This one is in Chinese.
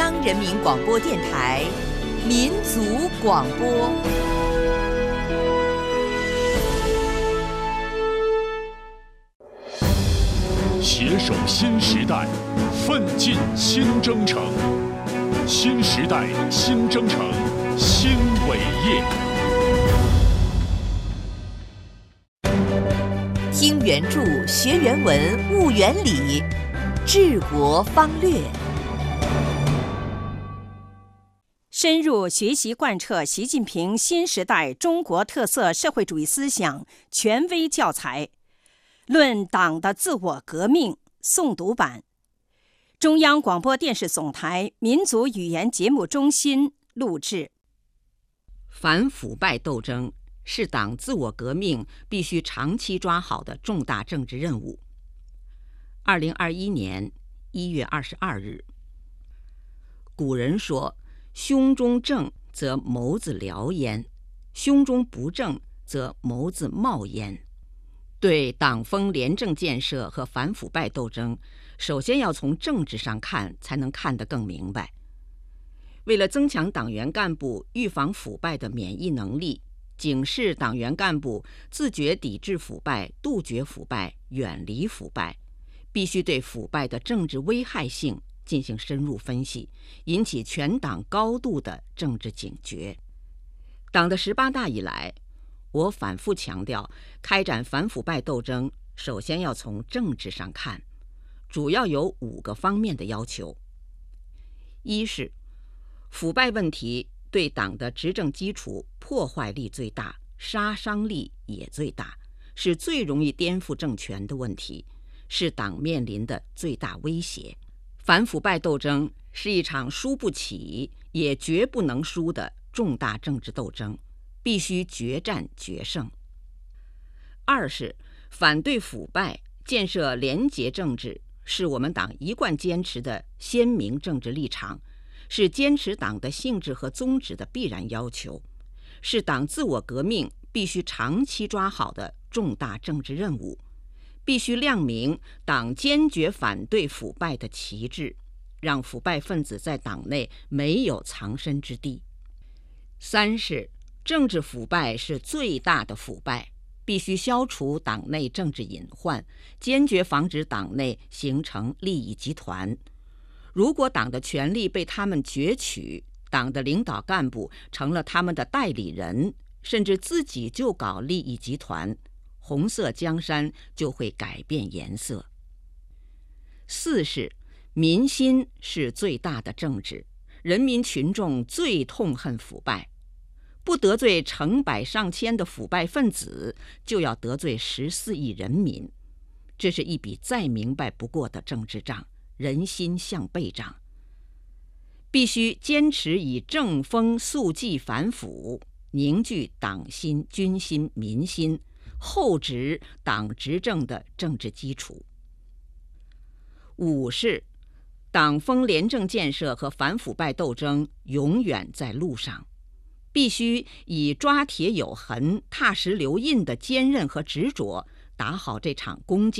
央人民广播电台民族广播。 携手新时代，奋进新征程。新时代新征程新伟业。 听原著，学原文，悟原理，治国方略。 深入学习贯彻习近平新时代中国特色社会主义思想权威教材，论党的自我革命诵读版，中央广播电视总台民族语言节目中心录制。 反腐败斗争是党自我革命必须长期抓好的重大政治任务。2021年1月22日，古人说：“胸中正则眸子燎焉，胸中不正则眸子冒焉。”对党风廉政建设和反腐败斗争，首先要从政治上看，才能看得更明白。为了增强党员干部预防腐败的免疫能力，警示党员干部自觉抵制腐败、杜绝腐败、远离腐败，必须对腐败的政治危害性进行深入分析，引起全党高度的政治警觉。党的18大以来，我反复强调，开展反腐败斗争，首先要从政治上看，主要有5个方面的要求。一是，腐败问题对党的执政基础破坏力最大，杀伤力也最大，是最容易颠覆政权的问题，是党面临的最大威胁。反腐败斗争是一场输不起也绝不能输的重大政治斗争，必须决战决胜。二是，反对腐败、建设廉洁政治是我们党一贯坚持的鲜明政治立场，是坚持党的性质和宗旨的必然要求，是党自我革命必须长期抓好的重大政治任务，必须亮明党坚决反对腐败的旗帜，让腐败分子在党内没有藏身之地。三是，政治腐败是最大的腐败，必须消除党内政治隐患，坚决防止党内形成利益集团。如果党的权力被他们攫取，党的领导干部成了他们的代理人，甚至自己就搞利益集团，红色江山就会改变颜色。四是，民心是最大的政治，人民群众最痛恨腐败，不得罪成百上千的腐败分子，就要得罪14亿人民，这是一笔再明白不过的政治账，人心向背账。必须坚持以正风肃纪反腐，凝聚党心、军心、民心，厚植党执政的政治基础。五是，党风廉政建设和反腐败斗争永远在路上，必须以抓铁有痕、踏实留印的坚韧和执着，打好这场攻坚